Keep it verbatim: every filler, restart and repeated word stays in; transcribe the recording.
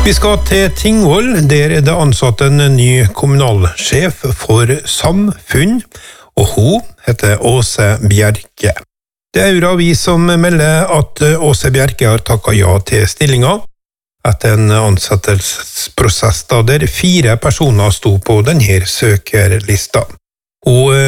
Vi skal til Tingvoll, der er det ansatt en ny kommunalsjef for samfunn, og hun heter Åse Bjerke. Det er Aura Avis som melder at Åse Bjerke har takket ja til stillingen, etter en ansettelsesprosess da der fire personer sto på denne søkerlista. Hun